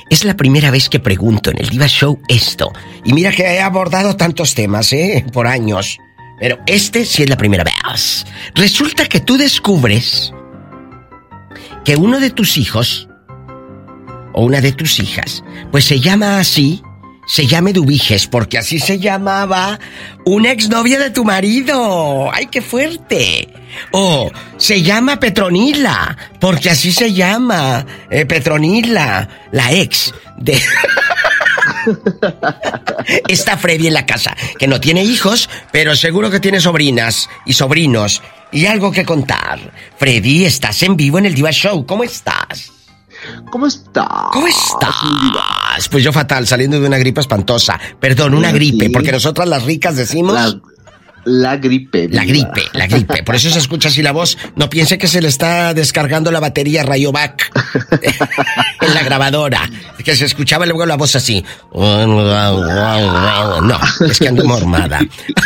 Es la primera vez que pregunto en el Diva Show esto. Y mira que he abordado tantos temas, por años. Pero este sí es la primera vez. Resulta que tú descubres que uno de tus hijos o una de tus hijas, pues se llama así, se llama Eduviges, porque así se llamaba una exnovia de tu marido. ¡Ay, qué fuerte! O se llama Petronila, porque así se llama Petronila, la ex de... Está Freddy en la casa, que no tiene hijos, pero seguro que tiene sobrinas y sobrinos y algo que contar. Freddy, estás en vivo en el Diva Show. ¿Cómo estás? ¿Cómo estás? ¿Cómo estás? Pues yo fatal, saliendo de una gripe espantosa. Perdón, una gripe, sí. Porque nosotras las ricas decimos... La gripe. La gripe. Por eso se escucha así la voz. No piense que se le está descargando la batería Rayovac en la grabadora. Que se escuchaba luego la voz así. No, es que ando mormada.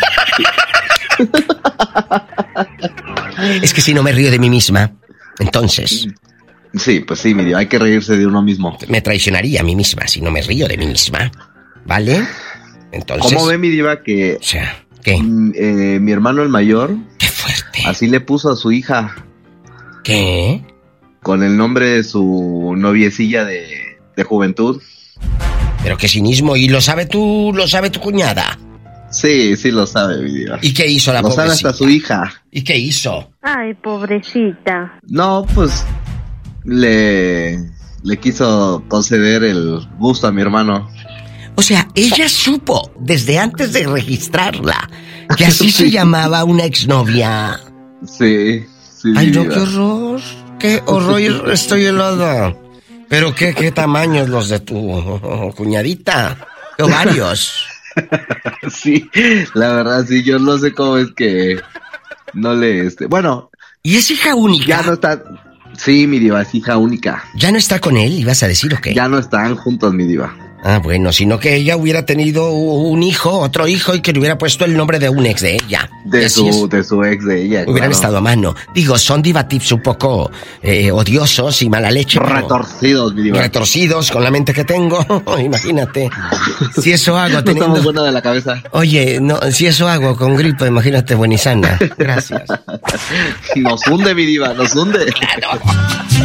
Es que si no me río de mí misma, entonces... Sí, pues sí, mi diva, hay que reírse de uno mismo. Me traicionaría a mí misma si no me río de mí misma. ¿Vale? Entonces... ¿Cómo ve mi diva que... O sea... ¿Qué? Mi hermano el mayor... ¡Qué fuerte! Así le puso a su hija. ¿Qué? Con el nombre de su noviecilla de juventud. Pero qué cinismo. ¿Y lo sabe tu cuñada? Sí, sí lo sabe, mi diva. ¿Y qué hizo la pobrecita? Lo sabe hasta su hija. ¿Y qué hizo? Ay, pobrecita. No, pues... Le quiso conceder el gusto a mi hermano. O sea, ella supo desde antes de registrarla que así se llamaba una exnovia. Sí. Ay, no, qué horror. Qué horror, estoy helada. Pero qué tamaños los de tu cuñadita. Qué varios. Sí, la verdad, sí, yo no sé cómo es que no le... Bueno... ¿Y es hija única? Ya no está... Sí, mi diva, es hija única. ¿Ya no está con él, ibas a decir o qué? Ya no están juntos, mi diva. Ah, bueno, sino que ella hubiera tenido un hijo, otro hijo, y que le hubiera puesto el nombre de un ex de ella. De su ex de ella. Hubieran estado a mano. Digo, son divatips un poco odiosos y mala leche. Retorcidos, mi diva. Retorcidos con la mente que tengo. Imagínate. Si eso hago teniendo... No estamos buena de la cabeza. Oye, no, si eso hago con gripe, imagínate buena y sana. Gracias. Nos hunde, mi diva, nos hunde. Claro.